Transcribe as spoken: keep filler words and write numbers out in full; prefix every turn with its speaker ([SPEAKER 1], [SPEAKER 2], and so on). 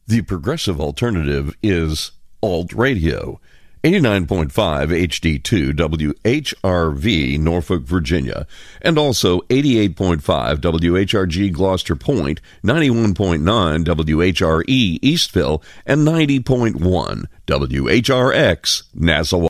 [SPEAKER 1] The progressive alternative is Alt Radio. eighty-nine point five H D two W H R V, Norfolk, Virginia, and also eighty-eight point five W H R G, Gloucester Point, ninety-one point nine W H R E, Eastville, and ninety point one W H R X, Nassau.